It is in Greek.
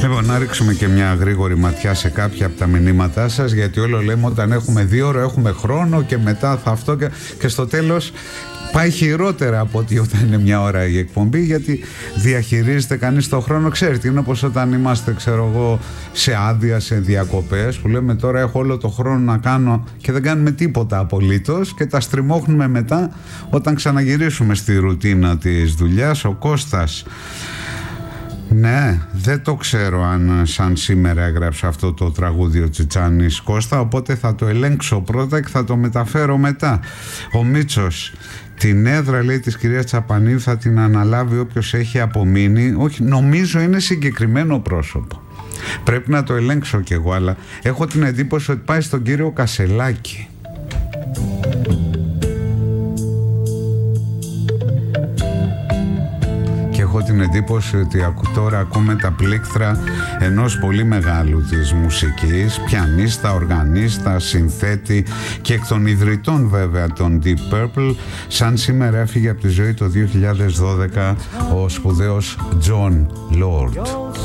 Λοιπόν, να ρίξουμε και μια γρήγορη ματιά σε κάποια από τα μηνύματά σας, γιατί όλο λέμε όταν έχουμε 2 ώρες έχουμε χρόνο και μετά θα αυτό και στο τέλος πάει χειρότερα από ότι όταν είναι 1 ώρα η εκπομπή, γιατί διαχειρίζεται κανείς το χρόνο. Ξέρετε, είναι όπως όταν είμαστε, ξέρω εγώ, σε άδεια, σε διακοπές, που λέμε τώρα έχω όλο το χρόνο να κάνω και δεν κάνουμε τίποτα απολύτως και τα στριμώχνουμε μετά όταν ξαναγυρίσουμε στη ρουτίνα της δουλειάς. Ο Κώστας: ναι, δεν το ξέρω αν σαν σήμερα έγραψε αυτό το τραγούδι ο Τσιτσάνης, Κώστα, οπότε θα το ελέγξω πρώτα και θα το μεταφέρω μετά. Ο Μίτσος: την έδρα, λέει, της κυρίας Τσαπανίδη θα την αναλάβει όποιος έχει απομείνει. Όχι, νομίζω είναι συγκεκριμένο πρόσωπο. Πρέπει να το ελέγξω κι εγώ, αλλά έχω την εντύπωση ότι πάει στον κύριο Κασελάκη. Έχω την εντύπωση ότι τώρα ακούμε τα πλήκτρα ενός πολύ μεγάλου της μουσικής, πιανίστα, οργανίστα, συνθέτη και εκ των ιδρυτών βέβαια των Deep Purple. Σαν σήμερα έφυγε από τη ζωή το 2012 ο σπουδαίος John Lord.